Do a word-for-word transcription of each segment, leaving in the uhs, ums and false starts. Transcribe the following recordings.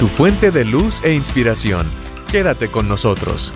tu fuente de luz e inspiración. Quédate con nosotros.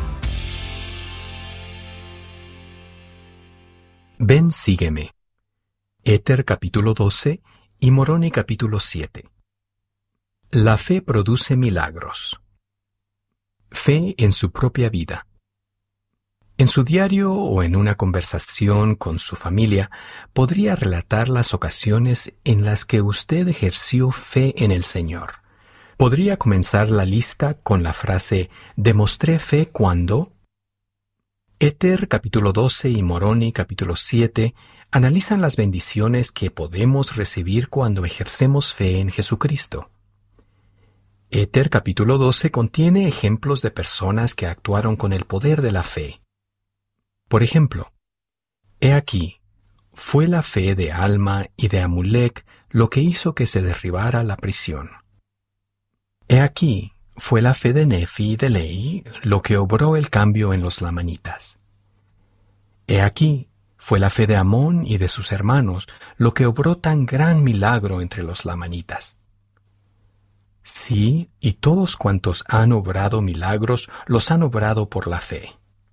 Ven, sígueme. Éter capítulo doce y Moroni capítulo siete. La fe produce milagros. Fe en su propia vida. En su diario o en una conversación con su familia, podría relatar las ocasiones en las que usted ejerció fe en el Señor. Podría comenzar la lista con la frase «Demostré fe cuando». Éter capítulo doce y Moroni capítulo siete analizan las bendiciones que podemos recibir cuando ejercemos fe en Jesucristo. Éter capítulo doce contiene ejemplos de personas que actuaron con el poder de la fe. Por ejemplo, he aquí, fue la fe de Alma y de Amulek lo que hizo que se derribara la prisión. He aquí, fue la fe de Nefi y de Lei lo que obró el cambio en los lamanitas. He aquí, fue la fe de Amón y de sus hermanos lo que obró tan gran milagro entre los lamanitas. Sí, y todos cuantos han obrado milagros los han obrado por la fe.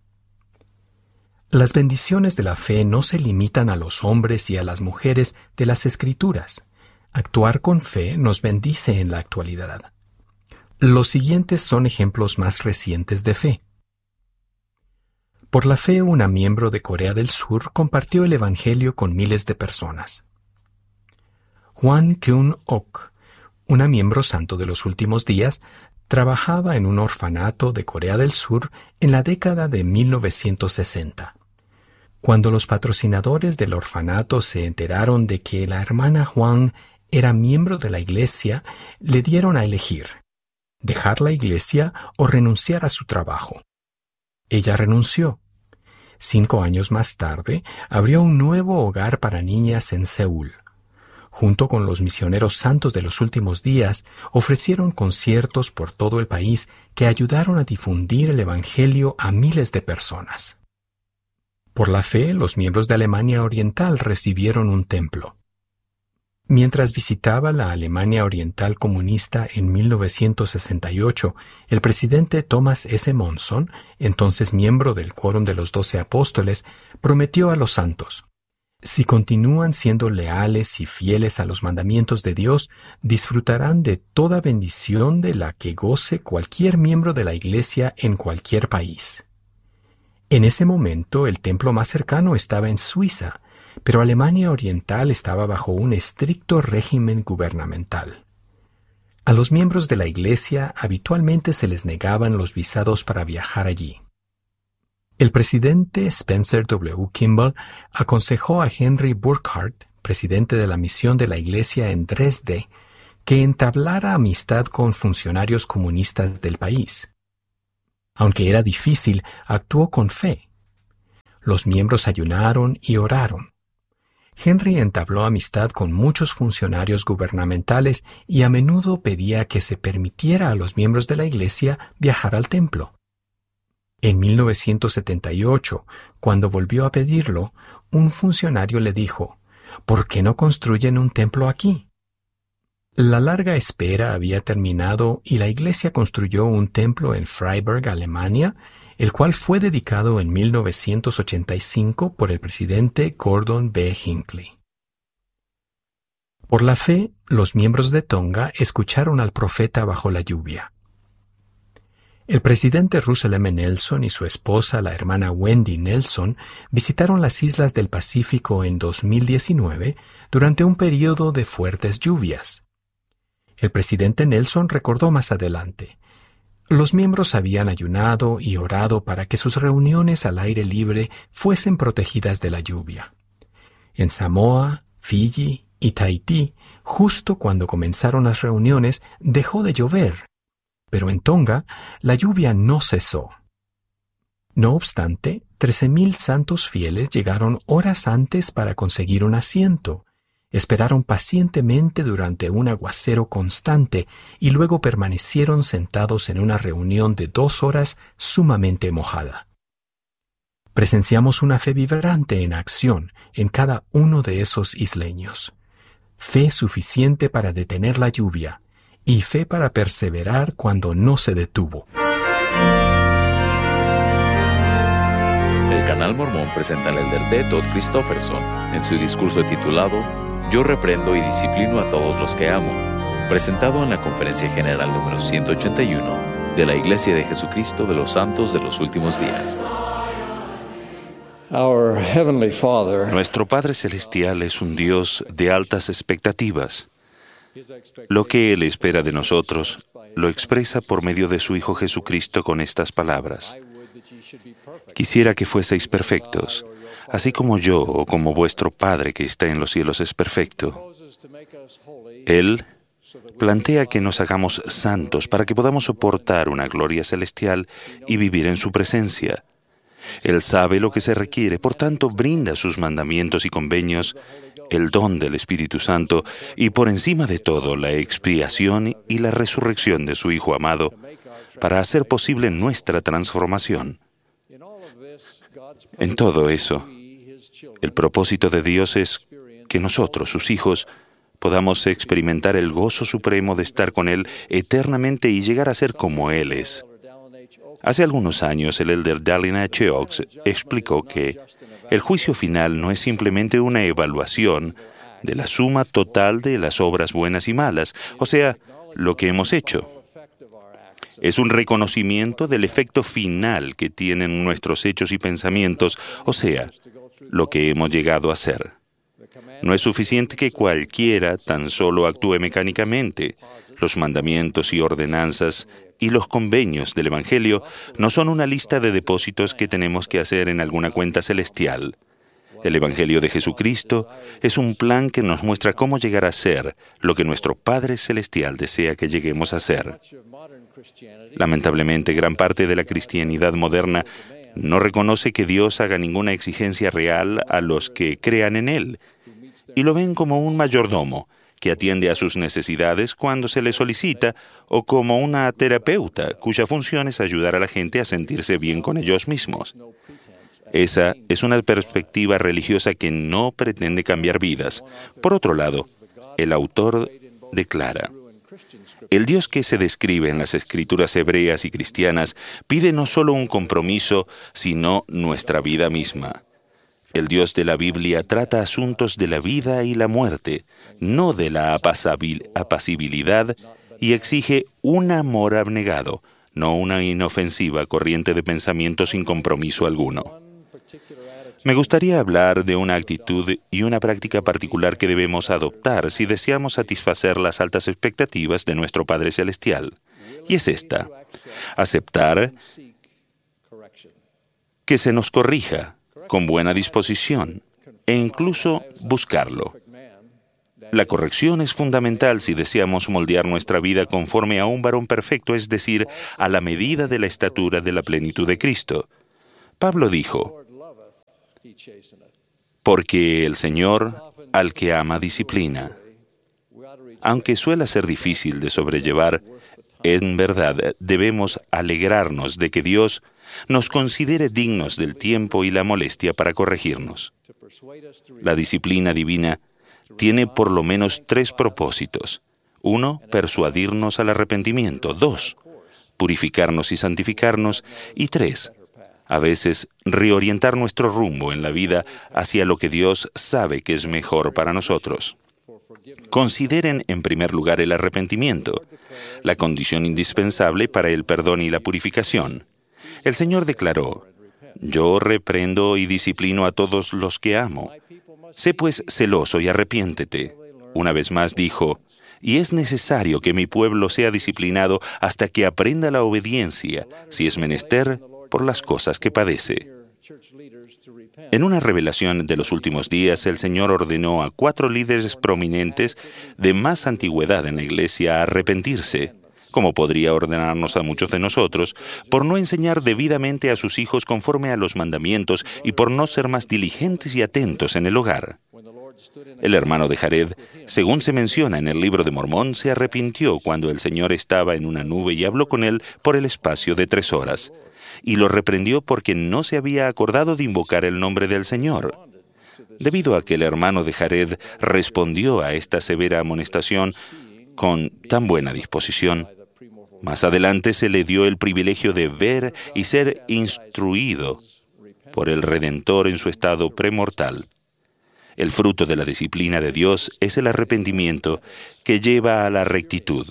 Las bendiciones de la fe no se limitan a los hombres y a las mujeres de las Escrituras. Actuar con fe nos bendice en la actualidad. Los siguientes son ejemplos más recientes de fe. Por la fe, una miembro de Corea del Sur compartió el Evangelio con miles de personas. Hwan Kyun-ok, una miembro santo de los últimos días, trabajaba en un orfanato de Corea del Sur en la década de mil novecientos sesenta. Cuando los patrocinadores del orfanato se enteraron de que la hermana Hwan era miembro de la iglesia, le dieron a elegir: dejar la iglesia o renunciar a su trabajo. Ella renunció. Cinco años más tarde, abrió un nuevo hogar para niñas en Seúl. Junto con los misioneros santos de los últimos días, ofrecieron conciertos por todo el país que ayudaron a difundir el Evangelio a miles de personas. Por la fe, los miembros de Alemania Oriental recibieron un templo. Mientras visitaba la Alemania Oriental comunista en mil novecientos sesenta y ocho, el presidente Thomas S. Monson, entonces miembro del Quórum de los Doce Apóstoles, prometió a los santos: si continúan siendo leales y fieles a los mandamientos de Dios, disfrutarán de toda bendición de la que goce cualquier miembro de la Iglesia en cualquier país. En ese momento, el templo más cercano estaba en Suiza, pero Alemania Oriental estaba bajo un estricto régimen gubernamental. A los miembros de la Iglesia habitualmente se les negaban los visados para viajar allí. El presidente Spencer W. Kimball aconsejó a Henry Burkhardt, presidente de la misión de la Iglesia en Dresde, que entablara amistad con funcionarios comunistas del país. Aunque era difícil, actuó con fe. Los miembros ayunaron y oraron. Henry entabló amistad con muchos funcionarios gubernamentales y a menudo pedía que se permitiera a los miembros de la iglesia viajar al templo. En mil novecientos setenta y ocho, cuando volvió a pedirlo, un funcionario le dijo: ¿por qué no construyen un templo aquí? La larga espera había terminado y la iglesia construyó un templo en Freiburg, Alemania, el cual fue dedicado en mil novecientos ochenta y cinco por el presidente Gordon B. Hinckley. Por la fe, los miembros de Tonga escucharon al profeta bajo la lluvia. El presidente Russell M. Nelson y su esposa, la hermana Wendy Nelson, visitaron las islas del Pacífico en dos mil diecinueve durante un período de fuertes lluvias. El presidente Nelson recordó más adelante: los miembros habían ayunado y orado para que sus reuniones al aire libre fuesen protegidas de la lluvia. En Samoa, Fiji y Tahití, justo cuando comenzaron las reuniones, dejó de llover, pero en Tonga la lluvia no cesó. No obstante, trece mil santos fieles llegaron horas antes para conseguir un asiento. Esperaron pacientemente durante un aguacero constante y luego permanecieron sentados en una reunión de dos horas sumamente mojada. Presenciamos una fe vibrante en acción en cada uno de esos isleños. Fe suficiente para detener la lluvia y fe para perseverar cuando no se detuvo. El Canal Mormón presenta al elder D. Todd Christofferson en su discurso titulado Yo reprendo y disciplino a todos los que amo, presentado en la Conferencia General número ciento ochenta y uno de la Iglesia de Jesucristo de los Santos de los Últimos Días. Our Heavenly Father, Nuestro Padre Celestial es un Dios de altas expectativas. Lo que Él espera de nosotros lo expresa por medio de su Hijo Jesucristo con estas palabras. Quisiera que fueseis perfectos, así como yo o como vuestro Padre que está en los cielos es perfecto. Él plantea que nos hagamos santos para que podamos soportar una gloria celestial y vivir en su presencia. Él sabe lo que se requiere, por tanto brinda sus mandamientos y convenios, el don del Espíritu Santo y por encima de todo la expiación y la resurrección de su Hijo amado para hacer posible nuestra transformación. En todo eso, el propósito de Dios es que nosotros, sus hijos, podamos experimentar el gozo supremo de estar con Él eternamente y llegar a ser como Él es. Hace algunos años, el elder Dallin H. Oaks explicó que el juicio final no es simplemente una evaluación de la suma total de las obras buenas y malas, o sea, lo que hemos hecho. Es un reconocimiento del efecto final que tienen nuestros hechos y pensamientos, o sea, lo que hemos llegado a ser. No es suficiente que cualquiera tan solo actúe mecánicamente. Los mandamientos y ordenanzas y los convenios del Evangelio no son una lista de depósitos que tenemos que hacer en alguna cuenta celestial. El Evangelio de Jesucristo es un plan que nos muestra cómo llegar a ser lo que nuestro Padre Celestial desea que lleguemos a ser. Lamentablemente, gran parte de la cristianidad moderna no reconoce que Dios haga ninguna exigencia real a los que crean en Él, y lo ven como un mayordomo que atiende a sus necesidades cuando se le solicita, o como una terapeuta cuya función es ayudar a la gente a sentirse bien con ellos mismos. Esa es una perspectiva religiosa que no pretende cambiar vidas. Por otro lado, el autor declara: el Dios que se describe en las escrituras hebreas y cristianas pide no solo un compromiso, sino nuestra vida misma. El Dios de la Biblia trata asuntos de la vida y la muerte, no de la apasabil- apacibilidad, y exige un amor abnegado, no una inofensiva corriente de pensamiento sin compromiso alguno. Me gustaría hablar de una actitud y una práctica particular que debemos adoptar si deseamos satisfacer las altas expectativas de nuestro Padre Celestial. Y es esta: aceptar que se nos corrija con buena disposición e incluso buscarlo. La corrección es fundamental si deseamos moldear nuestra vida conforme a un varón perfecto, es decir, a la medida de la estatura de la plenitud de Cristo. Pablo dijo: porque el Señor al que ama disciplina. Aunque suele ser difícil de sobrellevar, en verdad debemos alegrarnos de que Dios nos considere dignos del tiempo y la molestia para corregirnos. La disciplina divina tiene por lo menos tres propósitos. Uno, persuadirnos al arrepentimiento. Dos, purificarnos y santificarnos. Y tres, a veces reorientar nuestro rumbo en la vida hacia lo que Dios sabe que es mejor para nosotros. Consideren en primer lugar el arrepentimiento, la condición indispensable para el perdón y la purificación. El Señor declaró: yo reprendo y disciplino a todos los que amo. Sé pues celoso y arrepiéntete. Una vez más dijo: y es necesario que mi pueblo sea disciplinado hasta que aprenda la obediencia, si es menester, por las cosas que padece. En una revelación de los últimos días, el Señor ordenó a cuatro líderes prominentes de más antigüedad en la Iglesia a arrepentirse, como podría ordenarnos a muchos de nosotros, por no enseñar debidamente a sus hijos conforme a los mandamientos y por no ser más diligentes y atentos en el hogar. El hermano de Jared, según se menciona en el libro de Mormón, se arrepintió cuando el Señor estaba en una nube y habló con él por el espacio de tres horas, y lo reprendió porque no se había acordado de invocar el nombre del Señor. Debido a que el hermano de Jared respondió a esta severa amonestación, con tan buena disposición. Más adelante se le dio el privilegio de ver y ser instruido por el Redentor en su estado premortal. El fruto de la disciplina de Dios es el arrepentimiento que lleva a la rectitud.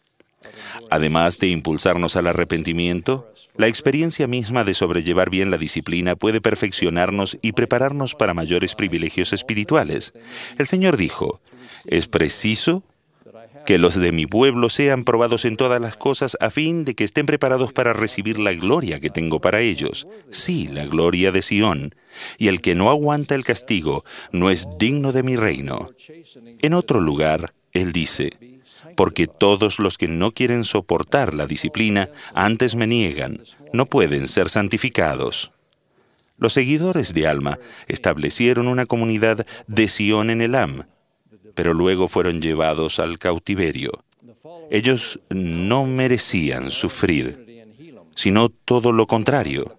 Además de impulsarnos al arrepentimiento, la experiencia misma de sobrellevar bien la disciplina puede perfeccionarnos y prepararnos para mayores privilegios espirituales. El Señor dijo, «Es preciso que los de mi pueblo sean probados en todas las cosas a fin de que estén preparados para recibir la gloria que tengo para ellos. Sí, la gloria de Sión. Y el que no aguanta el castigo no es digno de mi reino». En otro lugar, Él dice, «Porque todos los que no quieren soportar la disciplina antes me niegan, no pueden ser santificados». Los seguidores de Alma establecieron una comunidad de Sión en Elam, pero luego fueron llevados al cautiverio. Ellos no merecían sufrir, sino todo lo contrario.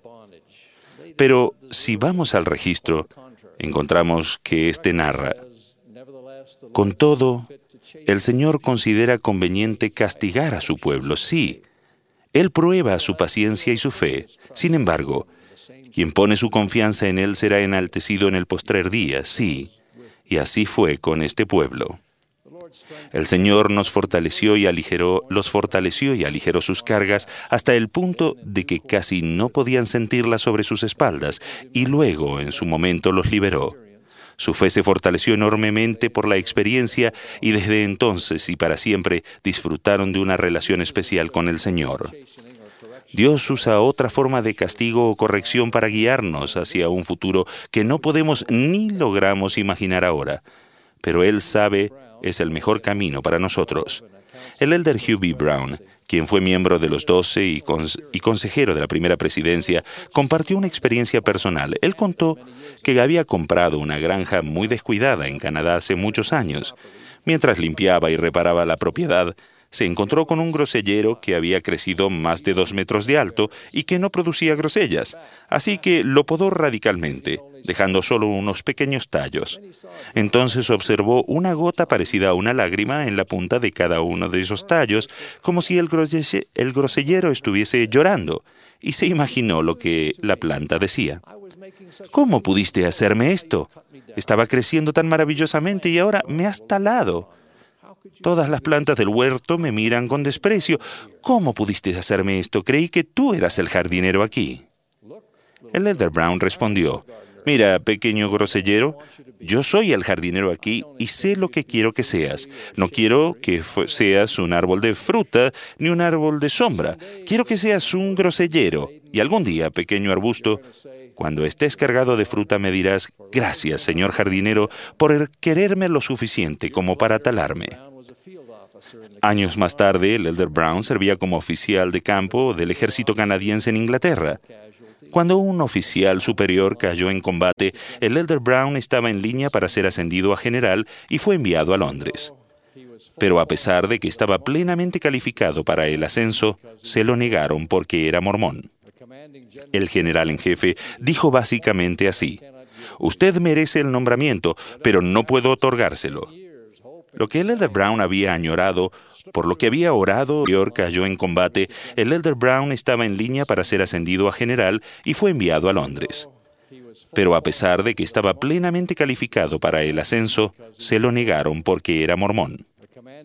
Pero si vamos al registro, encontramos que éste narra, «Con todo, el Señor considera conveniente castigar a su pueblo, sí. Él prueba su paciencia y su fe. Sin embargo, quien pone su confianza en Él será enaltecido en el postrer día, sí. Y así fue con este pueblo. El Señor nos fortaleció y aligeró, los fortaleció y aligeró sus cargas hasta el punto de que casi no podían sentirlas sobre sus espaldas, y luego, en su momento, los liberó. Su fe se fortaleció enormemente por la experiencia y desde entonces y para siempre disfrutaron de una relación especial con el Señor. Dios usa otra forma de castigo o corrección para guiarnos hacia un futuro que no podemos ni logramos imaginar ahora, pero Él sabe es el mejor camino para nosotros. El elder Hugh B. Brown, quien fue miembro de los doce y, cons- y consejero de la primera presidencia, compartió una experiencia personal. Él contó que había comprado una granja muy descuidada en Canadá hace muchos años. Mientras limpiaba y reparaba la propiedad, se encontró con un grosellero que había crecido más de dos metros de alto y que no producía grosellas, así que lo podó radicalmente, dejando solo unos pequeños tallos. Entonces observó una gota parecida a una lágrima en la punta de cada uno de esos tallos, como si el, grose- el grosellero estuviese llorando, y se imaginó lo que la planta decía. «¿Cómo pudiste hacerme esto? Estaba creciendo tan maravillosamente y ahora me has talado. Todas las plantas del huerto me miran con desprecio. ¿Cómo pudiste hacerme esto? Creí que tú eras el jardinero aquí». El elder Brown respondió, «Mira, pequeño grosellero, yo soy el jardinero aquí y sé lo que quiero que seas. No quiero que fu- seas un árbol de fruta ni un árbol de sombra. Quiero que seas un grosellero. Y algún día, pequeño arbusto, cuando estés cargado de fruta me dirás, gracias, señor jardinero, por quererme lo suficiente como para talarme». Años más tarde, el elder Brown servía como oficial de campo del ejército canadiense en Inglaterra. Cuando un oficial superior cayó en combate, el elder Brown estaba en línea para ser ascendido a general y fue enviado a Londres. Pero a pesar de que estaba plenamente calificado para el ascenso, se lo negaron porque era mormón. El general en jefe dijo básicamente así, «Usted merece el nombramiento, pero no puedo otorgárselo». Lo que el elder Brown había añorado, por lo que había orado, cayó en combate, el elder Brown estaba en línea para ser ascendido a general y fue enviado a Londres. Pero a pesar de que estaba plenamente calificado para el ascenso, se lo negaron porque era mormón.